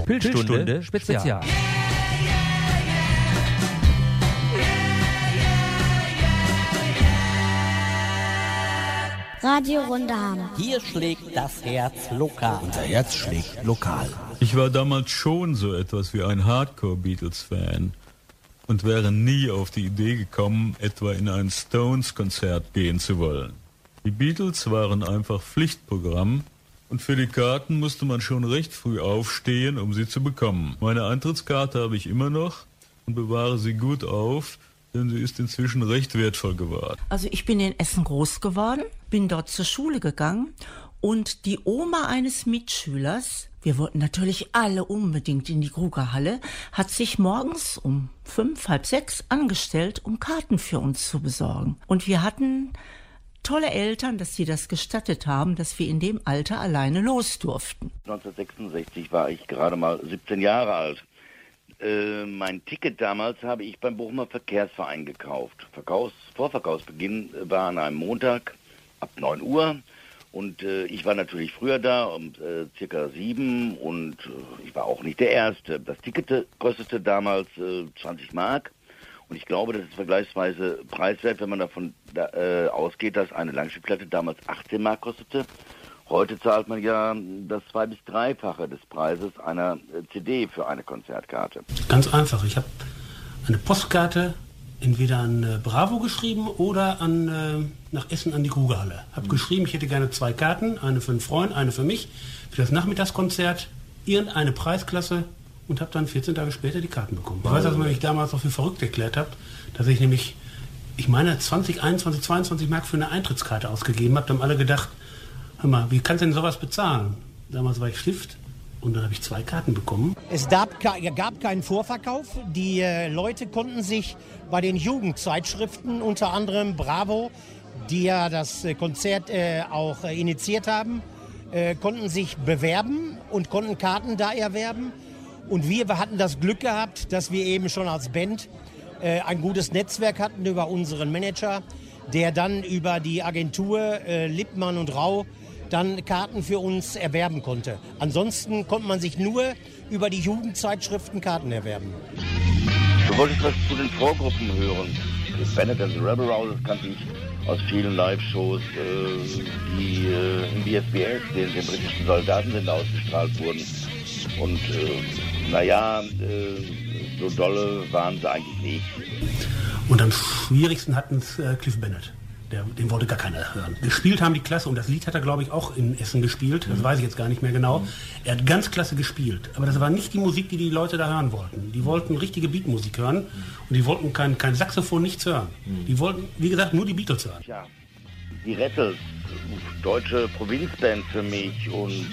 Pilzstunde Spezial. Radio Rundaham. Hier schlägt das Herz lokal. Unser Herz schlägt lokal. Ich war damals schon so etwas wie ein Hardcore-Beatles-Fan und wäre nie auf die Idee gekommen, etwa in ein Stones-Konzert gehen zu wollen. Die Beatles waren einfach Pflichtprogramm und für die Karten musste man schon recht früh aufstehen, um sie zu bekommen. Meine Eintrittskarte habe ich immer noch und bewahre sie gut auf, denn sie ist inzwischen recht wertvoll geworden. Also ich bin in Essen groß geworden, bin dort zur Schule gegangen und die Oma eines Mitschülers, wir wollten natürlich alle unbedingt in die Krugerhalle, hat sich morgens um 5, halb 6 angestellt, um Karten für uns zu besorgen. Und wir hatten tolle Eltern, dass sie das gestattet haben, dass wir in dem Alter alleine los durften. 1966 war ich gerade mal 17 Jahre alt. Mein Ticket damals habe ich beim Bochumer Verkehrsverein gekauft. Vorverkaufsbeginn war an einem Montag ab 9 Uhr und ich war natürlich früher da, um circa 7 und ich war auch nicht der Erste. Das Ticket kostete damals 20 Mark und ich glaube, das ist vergleichsweise preiswert, wenn man davon ausgeht, dass eine Langspielplatte damals 18 Mark kostete. Heute zahlt man ja das 2- bis 3-fache des Preises einer CD für eine Konzertkarte. Ganz einfach. Ich habe eine Postkarte entweder an Bravo geschrieben oder nach Essen an die Krugerhalle. Habe geschrieben, ich hätte gerne 2 Karten, eine für einen Freund, eine für mich, für das Nachmittagskonzert, irgendeine Preisklasse und habe dann 14 Tage später die Karten bekommen. Ich weiß, dass man mich damals auch für verrückt erklärt hat, dass ich nämlich, ich meine, 20, 21, 22 Mark für eine Eintrittskarte ausgegeben habe. Da haben alle gedacht, hör mal, wie kannst du denn sowas bezahlen? Damals war ich Stift und dann habe ich 2 Karten bekommen. Es gab keinen Vorverkauf. Die Leute konnten sich bei den Jugendzeitschriften, unter anderem Bravo, die ja das Konzert auch initiiert haben, konnten sich bewerben und konnten Karten da erwerben. Und wir hatten das Glück gehabt, dass wir eben schon als Band ein gutes Netzwerk hatten über unseren Manager, der dann über die Agentur Lippmann und Rau dann Karten für uns erwerben konnte. Ansonsten konnte man sich nur über die Jugendzeitschriften Karten erwerben. Du wolltest was zu den Vorgruppen hören. Bennett and the Rebel Rouses kannte ich aus vielen Live-Shows, die in die SBS, den britischen Soldatensender ausgestrahlt wurden. Und so dolle waren sie eigentlich nicht. Und am schwierigsten hatten es Cliff Bennett. Den wollte gar keiner hören. Gespielt haben die klasse und das Lied hat er, glaube ich, auch in Essen gespielt. Das weiß ich jetzt gar nicht mehr genau. Er hat ganz klasse gespielt. Aber das war nicht die Musik, die die Leute da hören wollten. Die wollten richtige Beatmusik hören und die wollten kein Saxophon, nichts hören. Die wollten, wie gesagt, nur die Beatles hören. Ja, die Rattles, deutsche Provinzband für mich und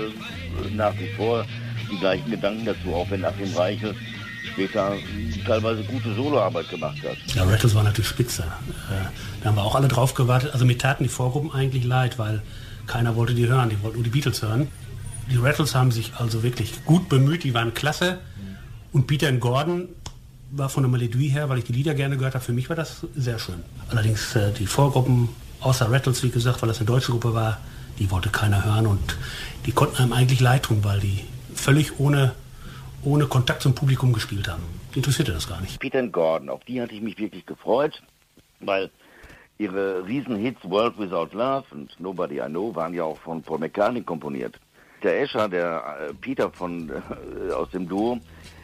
nach wie vor die gleichen Gedanken dazu, auch wenn Achim Reichel später teilweise gute Soloarbeit gemacht hat. Ja, Rattles war natürlich spitze. Da haben wir auch alle drauf gewartet. Also mir taten die Vorgruppen eigentlich leid, weil keiner wollte die hören, die wollten nur die Beatles hören. Die Rattles haben sich also wirklich gut bemüht, die waren klasse. Und Peter and Gordon war von der Melodie her, weil ich die Lieder gerne gehört habe, für mich war das sehr schön. Allerdings die Vorgruppen, außer Rattles, wie gesagt, weil das eine deutsche Gruppe war, die wollte keiner hören und die konnten einem eigentlich leid tun, weil die völlig ohne Kontakt zum Publikum gespielt haben. Interessierte das gar nicht. Peter and Gordon, auf die hatte ich mich wirklich gefreut, weil ihre Riesenhits World Without Love und Nobody I Know waren ja auch von Paul McCartney komponiert. Der Escher, der Peter aus dem Duo,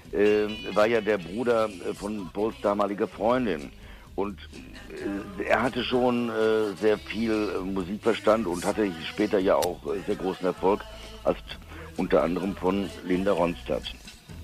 war ja der Bruder von Pauls damaliger Freundin. Und er hatte schon sehr viel Musikverstand und hatte später ja auch sehr großen Erfolg, als unter anderem von Linda Ronstadt.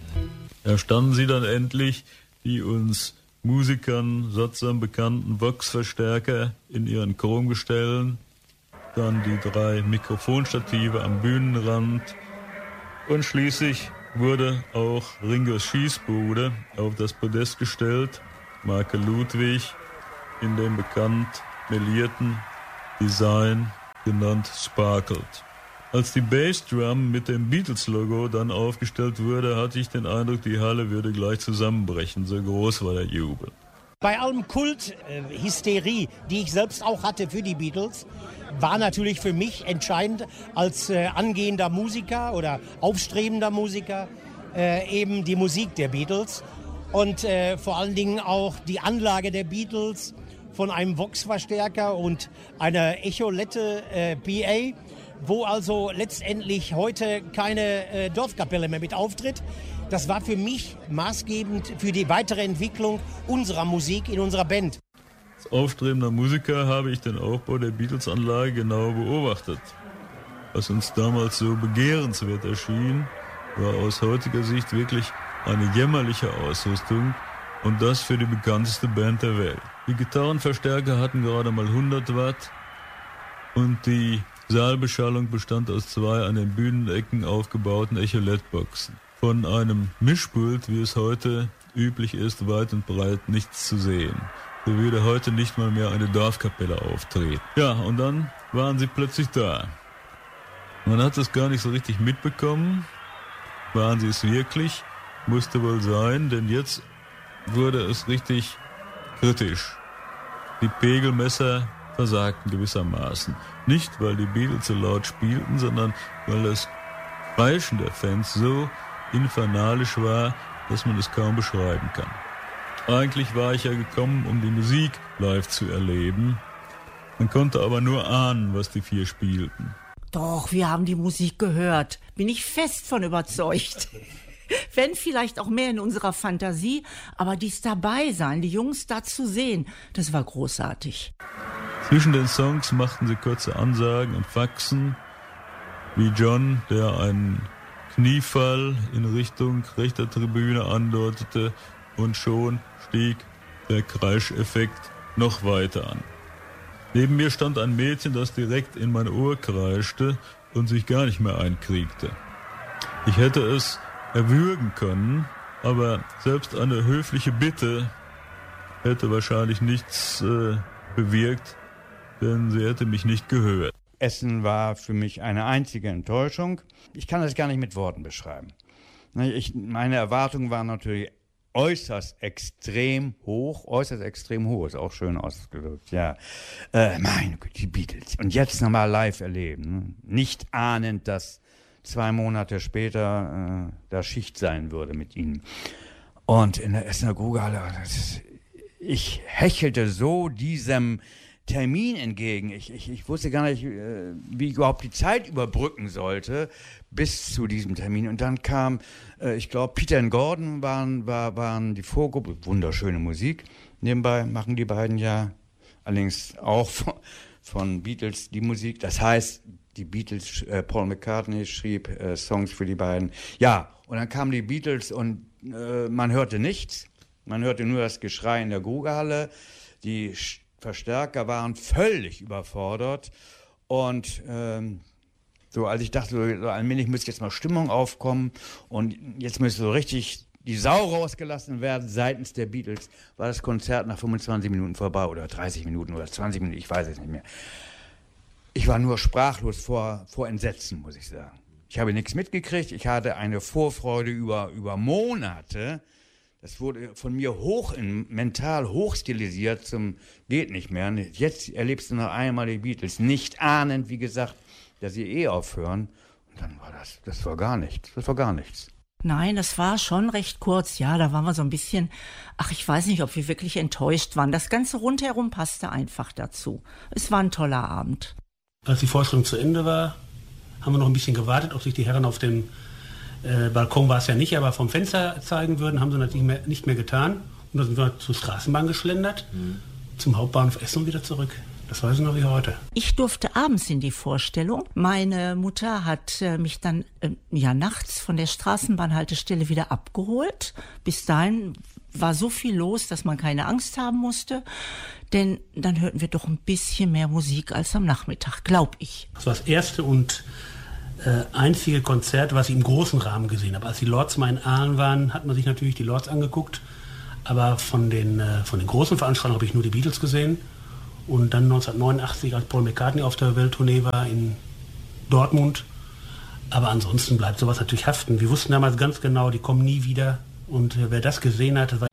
Da standen sie dann endlich, die uns Musikern sattsam bekannten Vox-Verstärker in ihren Chromgestellen, dann die 3 Mikrofonstative am Bühnenrand und schließlich wurde auch Ringos Schießbude auf das Podest gestellt, Marke Ludwig, in dem bekannt melierten Design genannt Sparkled. Als die Bassdrum mit dem Beatles-Logo dann aufgestellt wurde, hatte ich den Eindruck, die Halle würde gleich zusammenbrechen, so groß war der Jubel. Bei allem Kult-Hysterie, die ich selbst auch hatte für die Beatles, war natürlich für mich entscheidend als angehender Musiker oder aufstrebender Musiker, eben die Musik der Beatles und vor allen Dingen auch die Anlage der Beatles von einem Vox-Verstärker und einer Echolette PA, wo also letztendlich heute keine Dorfkapelle mehr mit auftritt. Das war für mich maßgebend für die weitere Entwicklung unserer Musik in unserer Band. Als aufstrebender Musiker habe ich den Aufbau der Beatles-Anlage genau beobachtet. Was uns damals so begehrenswert erschien, war aus heutiger Sicht wirklich eine jämmerliche Ausrüstung und das für die bekannteste Band der Welt. Die Gitarrenverstärker hatten gerade mal 100 Watt und die Saalbeschallung bestand aus 2 an den Bühnenecken aufgebauten Echolette-Boxen. Von einem Mischpult, wie es heute üblich ist, weit und breit nichts zu sehen. So würde heute nicht mal mehr eine Dorfkapelle auftreten. Ja, und dann waren sie plötzlich da. Man hat es gar nicht so richtig mitbekommen. Waren sie es wirklich? Musste wohl sein, denn jetzt wurde es richtig kritisch. Die Pegelmesser versagten gewissermaßen. Nicht, weil die Beatles so laut spielten, sondern weil das Kreischen der Fans so infernalisch war, dass man es kaum beschreiben kann. Eigentlich war ich ja gekommen, um die Musik live zu erleben. Man konnte aber nur ahnen, was die 4 spielten. Doch, wir haben die Musik gehört. Bin ich fest von überzeugt. Wenn vielleicht auch mehr in unserer Fantasie, aber dies dabei sein, die Jungs da zu sehen, das war großartig. Zwischen den Songs machten sie kurze Ansagen und Faxen, wie John, der einen Kniefall in Richtung rechter Tribüne andeutete, und schon stieg der Kreischeffekt noch weiter an. Neben mir stand ein Mädchen, das direkt in mein Ohr kreischte und sich gar nicht mehr einkriegte. Ich hätte es erwürgen können, aber selbst eine höfliche Bitte hätte wahrscheinlich nichts bewirkt, denn sie hätte mich nicht gehört. Essen war für mich eine einzige Enttäuschung. Ich kann das gar nicht mit Worten beschreiben. Meine Erwartungen waren natürlich äußerst extrem hoch, ist auch schön ausgedrückt, ja. Meine Güte, die Beatles. Und jetzt nochmal live erleben. Ne? Nicht ahnend, dass 2 Monate später da Schicht sein würde mit ihnen. Und in der Essener Grugahalle, ich hechelte so diesem Termin entgegen. Ich wusste gar nicht, wie ich überhaupt die Zeit überbrücken sollte bis zu diesem Termin. Und dann kam, ich glaube, Peter und Gordon waren die Vorgruppe. Wunderschöne Musik. Nebenbei machen die beiden ja allerdings auch von Beatles die Musik. Das heißt, die Beatles, Paul McCartney schrieb Songs für die beiden. Ja, und dann kamen die Beatles und man hörte nichts. Man hörte nur das Geschrei in der Grugahalle. Die Verstärker waren völlig überfordert und so, als ich dachte, so allmählich müsste jetzt mal Stimmung aufkommen und jetzt müsste so richtig die Sau rausgelassen werden seitens der Beatles, war das Konzert nach 25 Minuten vorbei oder 30 Minuten oder 20 Minuten, ich weiß es nicht mehr. Ich war nur sprachlos vor Entsetzen, muss ich sagen. Ich habe nichts mitgekriegt, ich hatte eine Vorfreude über Monate. Das wurde von mir mental hochstilisiert zum geht nicht mehr. Jetzt erlebst du noch einmal die Beatles, nicht ahnend, wie gesagt, dass sie aufhören. Und dann war das war gar nichts. Das war gar nichts. Nein, das war schon recht kurz. Ja, da waren wir so ein bisschen, ich weiß nicht, ob wir wirklich enttäuscht waren. Das Ganze rundherum passte einfach dazu. Es war ein toller Abend. Als die Vorstellung zu Ende war, haben wir noch ein bisschen gewartet, ob sich die Herren auf dem Balkon war es ja nicht, aber vom Fenster zeigen würden, haben sie natürlich nicht mehr getan. Und dann sind wir zur Straßenbahn geschlendert, zum Hauptbahnhof Essen und wieder zurück. Das weiß ich noch wie heute. Ich durfte abends in die Vorstellung. Meine Mutter hat mich dann nachts von der Straßenbahnhaltestelle wieder abgeholt. Bis dahin war so viel los, dass man keine Angst haben musste. Denn dann hörten wir doch ein bisschen mehr Musik als am Nachmittag, glaube ich. Das war das erste und einzige Konzert, was ich im großen Rahmen gesehen habe. Als die Lords mal in Aalen waren, hat man sich natürlich die Lords angeguckt. Aber von den großen Veranstaltungen habe ich nur die Beatles gesehen. Und dann 1989, als Paul McCartney auf der Welttournee war in Dortmund. Aber ansonsten bleibt sowas natürlich haften. Wir wussten damals ganz genau, die kommen nie wieder. Und wer das gesehen hat, das war